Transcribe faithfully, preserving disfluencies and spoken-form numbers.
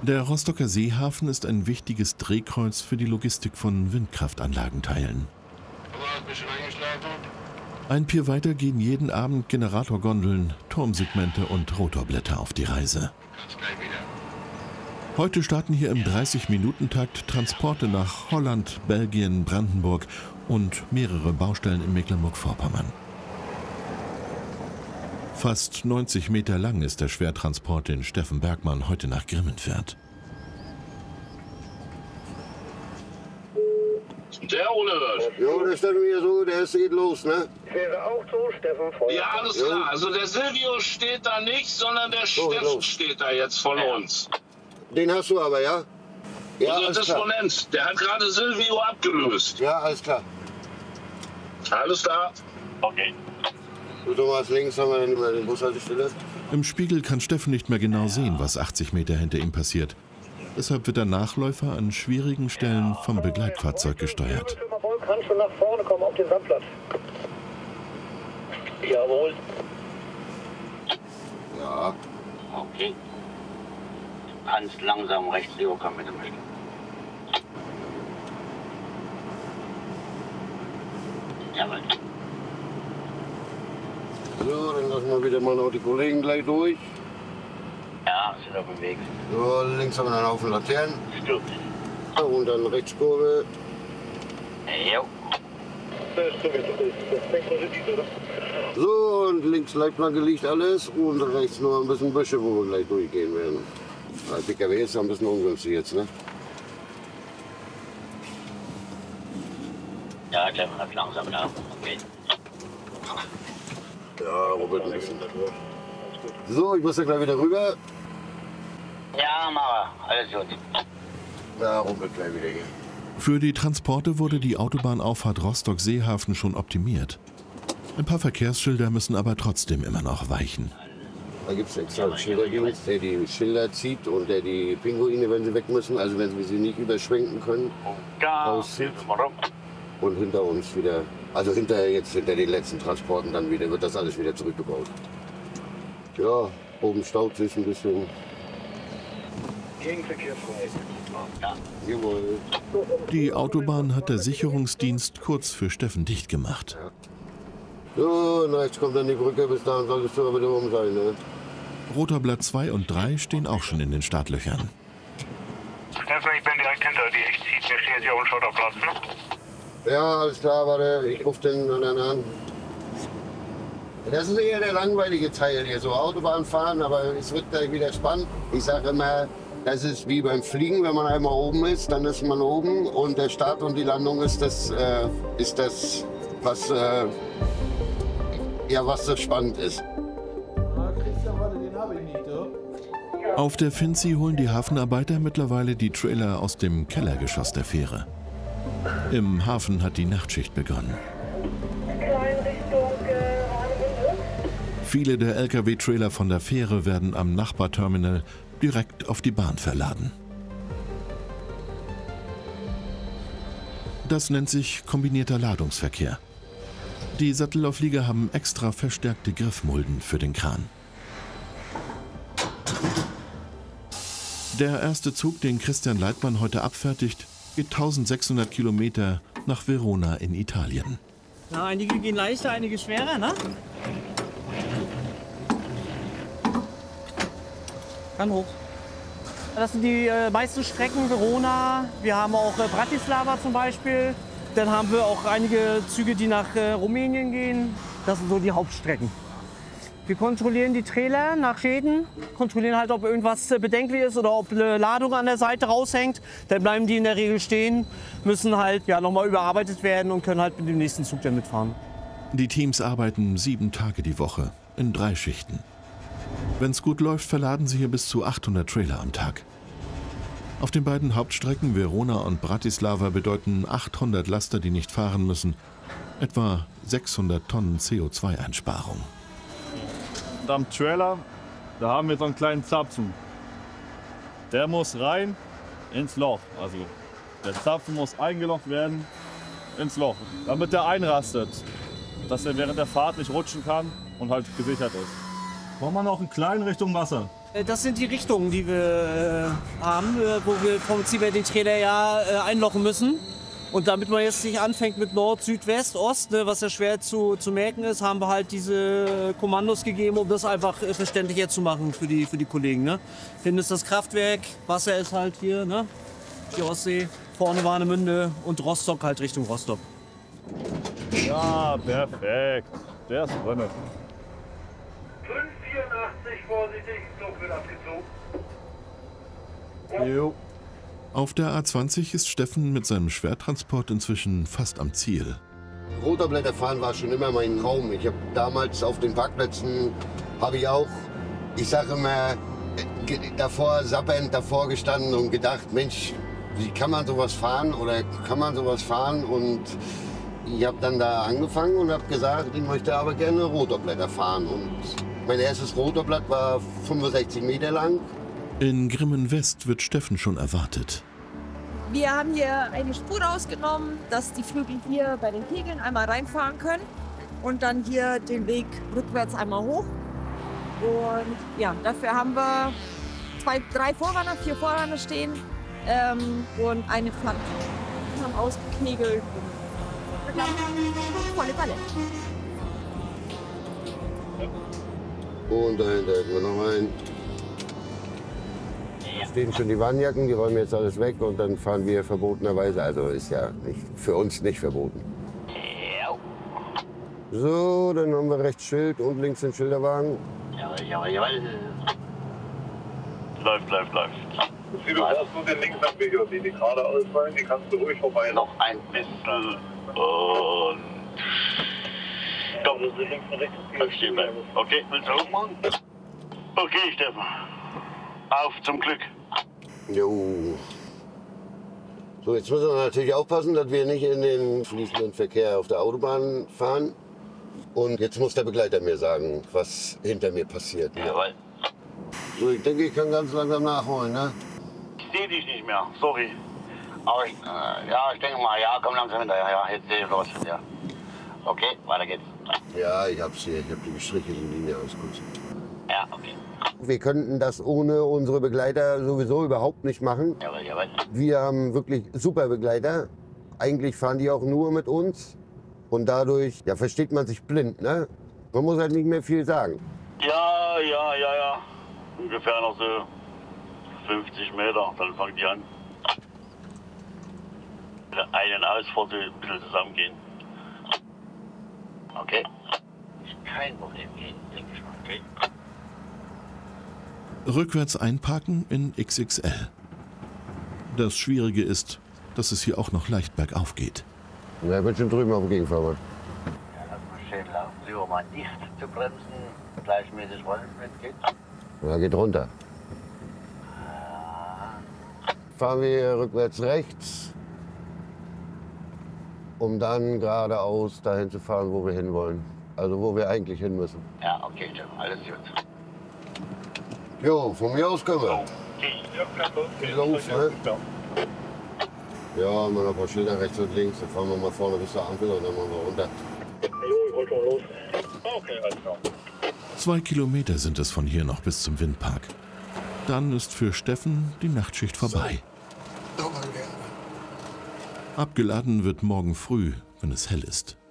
Der Rostocker Seehafen ist ein wichtiges Drehkreuz für die Logistik von Windkraftanlagenteilen. Ein Pier weiter gehen jeden Abend Generatorgondeln, Turmsegmente und Rotorblätter auf die Reise. Heute starten hier im dreißig-Minuten-Takt Transporte nach Holland, Belgien, Brandenburg und mehrere Baustellen in Mecklenburg-Vorpommern. Fast neunzig Meter lang ist der Schwertransport, den Steffen Bergmann heute nach Grimmen fährt. Der Ole hört. Jo, der Steffen hier so, der erste geht los, ne? Wäre auch so, Steffen Feuer. Ja, alles Jo. klar. Also der Silvio steht da nicht, sondern der So, Steffen los. steht da jetzt von uns. Den hast du aber, ja? Ja, Unser alles klar. Disponent, der hat gerade Silvio abgelöst. Ja, alles klar. Alles da. Okay. Du Thomas, links haben wir dann über den Bushaltestelle. Im Spiegel kann Steffen nicht mehr genau sehen, was achtzig Meter hinter ihm passiert. Deshalb wird der Nachläufer an schwierigen Stellen vom Begleitfahrzeug gesteuert. Der kann schon nach vorne kommen auf den Sandplatz. Jawohl. Ja. Okay. Du kannst langsam rechts rüberkommen, wenn du möchtest. Jawohl. So, dann lassen wir wieder mal noch die Kollegen gleich durch. Ja, sind auf dem Weg. So, links haben wir dann auf den Laternen. Stimmt. Und dann Rechtskurve. Jo. So, und links Leitplanke liegt alles. Und rechts nur ein bisschen Büsche, wo wir gleich durchgehen werden. Der P K W ist ja ein bisschen ungünstig jetzt, ne? Ja, gleich mal langsam da. Okay. Ja, Robert ein bisschen. So, ich muss ja gleich wieder rüber. Ja, Mara, alles gut. Ja, Robert gleich wieder hier. Für die Transporte wurde die Autobahnauffahrt Rostock-Seehafen schon optimiert. Ein paar Verkehrsschilder müssen aber trotzdem immer noch weichen. Da gibt es extra einen Schilderdienst, der die Schilder zieht und der die Pinguine, wenn sie weg müssen, also wenn wir sie nicht überschwenken können, rauszieht. Und hinter uns wieder, also hinter jetzt hinter den letzten Transporten dann wieder, wird das alles wieder zurückgebaut. Ja, oben staut sich ein bisschen. Gegenverkehrsfrei. Ja. Jawohl. Die Autobahn hat der Sicherungsdienst kurz für Steffen dicht gemacht. So, und rechts kommt dann die Brücke, bis dahin solltest du aber wieder oben sein, ne? Rotorblatt zwei und drei stehen auch schon in den Startlöchern. Steffen, ich bin direkt hinter dir. Ich zieh mir steht hier auf dem Schotterplatz, ne? Ja, alles klar, warte, ich rufe den anderen an. Das ist eher der langweilige Teil hier, so Autobahn fahren, aber es wird gleich wieder spannend. Ich sage immer, das ist wie beim Fliegen, wenn man einmal oben ist, dann ist man oben und der Start und die Landung ist das, äh, ist das was, äh, ja, was so spannend ist. Auf der Finzi holen die Hafenarbeiter mittlerweile die Trailer aus dem Kellergeschoss der Fähre. Im Hafen hat die Nachtschicht begonnen. Viele der L K W-Trailer von der Fähre werden am Nachbarterminal direkt auf die Bahn verladen. Das nennt sich kombinierter Ladungsverkehr. Die Sattelauflieger haben extra verstärkte Griffmulden für den Kran. Der erste Zug, den Christian Leitmann heute abfertigt, geht eintausendsechshundert Kilometer nach Verona in Italien. Na, einige gehen leichter, einige schwerer, ne? Kann hoch. Das sind die äh, meisten Strecken, Verona. Wir haben auch äh, Bratislava zum Beispiel. Dann haben wir auch einige Züge, die nach äh, Rumänien gehen. Das sind so die Hauptstrecken. Wir kontrollieren die Trailer nach Schäden, kontrollieren halt, ob irgendwas äh, bedenklich ist oder ob eine Ladung an der Seite raushängt. Dann bleiben die in der Regel stehen, müssen halt ja, nochmal überarbeitet werden und können halt mit dem nächsten Zug dann mitfahren. Die Teams arbeiten sieben Tage die Woche in drei Schichten. Wenn es gut läuft, verladen sie hier bis zu achthundert Trailer am Tag. Auf den beiden Hauptstrecken Verona und Bratislava bedeuten achthundert Laster, die nicht fahren müssen, etwa sechshundert Tonnen C O zwei Einsparung. Und am Trailer, da haben wir so einen kleinen Zapfen. Der muss rein ins Loch. Also der Zapfen muss eingelocht werden ins Loch, damit der einrastet, dass er während der Fahrt nicht rutschen kann und halt gesichert ist. Wollen wir noch einen kleinen Richtung Wasser? Äh, Das sind die Richtungen, die wir äh, haben, äh, wo wir vom Prinzip her den Trailer ja äh, einlochen müssen. Und damit man jetzt nicht anfängt mit Nord, Süd, West, Ost, ne, was ja schwer zu, zu merken ist, haben wir halt diese Kommandos gegeben, um das einfach äh, verständlicher zu machen für die, für die Kollegen. Ne? Hinten ist das Kraftwerk, Wasser ist halt hier, ne? Die Ostsee, vorne Warnemünde und Rostock halt Richtung Rostock. Ja, perfekt. Der ist drin. fünf vierundachtzig, vorsichtig, Zug wird abgezogen. Jo. Auf der A zwanzig ist Steffen mit seinem Schwertransport inzwischen fast am Ziel. Rotorblätterfahren war schon immer mein Traum. Ich habe damals auf den Parkplätzen, habe ich auch, ich sage immer, davor sappernd davor gestanden und gedacht, Mensch, wie kann man sowas fahren oder kann man sowas fahren? Und ich habe dann da angefangen und habe gesagt, ich möchte aber gerne Rotorblätter fahren. Und mein erstes Rotorblatt war fünfundsechzig Meter lang. In Grimmen-West wird Steffen schon erwartet. Wir haben hier eine Spur rausgenommen, dass die Flügel hier bei den Kegeln einmal reinfahren können und dann hier den Weg rückwärts einmal hoch. Und ja, dafür haben wir zwei, drei Vorwanner, vier Vorwanner stehen ähm, und eine Platte. Wir haben ausgeknegelt. Volle Balle. Und dahinter hätten wir noch einen. Da stehen schon die Warnjacken, die räumen jetzt alles weg und dann fahren wir verbotenerweise. Also ist ja nicht, für uns nicht verboten. So, dann haben wir rechts Schild und links den Schilderwagen. Jawohl, jawohl, jawohl. Läuft, läuft, läuft. Du brauchst nur den links abbiegen, die gerade ausfallen, die kannst du ruhig vorbei. Noch ein bisschen und... Komm, du links und rechts. Bleib stehen bleiben. Okay, willst du hochmachen? Okay, Steffen. Auf zum Glück. Jo. So, jetzt müssen wir natürlich aufpassen, dass wir nicht in den fließenden Verkehr auf der Autobahn fahren. Und jetzt muss der Begleiter mir sagen, was hinter mir passiert. Ne? Jawohl. So, ich denke, ich kann ganz langsam nachholen, ne? Ich sehe dich nicht mehr, sorry. Aber ich, äh, ja, ich denke mal, ja, komm langsam hinterher. Ja, jetzt sehe ich los. Ja. Okay, weiter geht's. Ja, ich hab's hier. Ich hab die gestrichelte Linie aus. Gut. Ja, okay. Wir könnten das ohne unsere Begleiter sowieso überhaupt nicht machen. Jawohl, jawohl. Wir haben wirklich super Begleiter. Eigentlich fahren die auch nur mit uns. Und dadurch, ja, versteht man sich blind, ne? Man muss halt nicht mehr viel sagen. Ja, ja, ja, ja. Ungefähr noch so fünfzig Meter, dann fangen die an. Einen aus, vor so ein bisschen zusammengehen. Okay. Kein Problem, gehen. Denke ich mal. Okay. Rückwärts einparken in X X L. Das Schwierige ist, dass es hier auch noch leicht bergauf geht. Na, ich bin schon drüben auf dem Gegenfahrbahn. Ja, lass mal schön laufen. Versuchen mal nicht zu bremsen. Gleichmäßig rollen, wenn es geht. Ja, geht runter. Fahren wir rückwärts rechts, um dann geradeaus dahin zu fahren, wo wir hinwollen. Also wo wir eigentlich hin müssen. Ja, okay, alles gut. Jo, von mir aus können wir. Okay. Geht los, ne? Ja, mal ein paar Schilder rechts und links. Dann fahren wir mal vorne bis zur Ampel und dann machen wir runter. Jo, ich wollte schon los. Okay, alles klar. Zwei Kilometer sind es von hier noch bis zum Windpark. Dann ist für Steffen die Nachtschicht vorbei. Abgeladen wird morgen früh, wenn es hell ist.